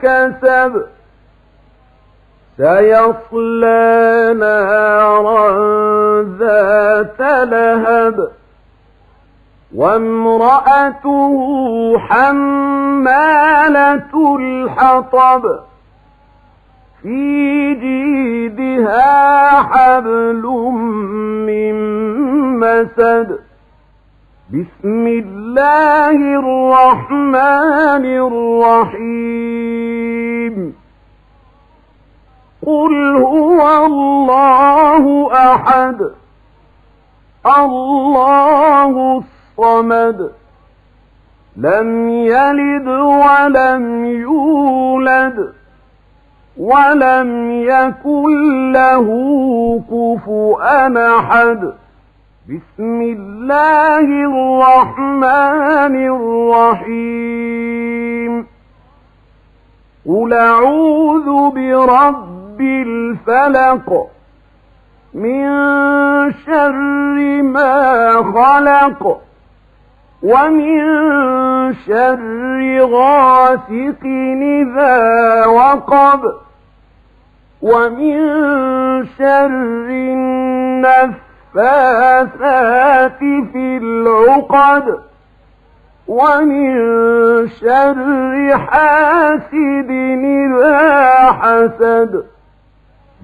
كسب سيصلى نارا ذات لهب وامرأته حمالة الحطب في جيدها حبل من مسد بسم الله الرحمن الرحيم قل هو الله أحد الله الصمد لم يلد ولم يولد ولم يكن له كفؤا أحد بسم الله الرحمن الرحيم قل أعوذ برب الفلق من شر ما خلق ومن شر غاسق إذا وقب ومن شر النفاثات في العقد ومن شر حاسد إذا حسد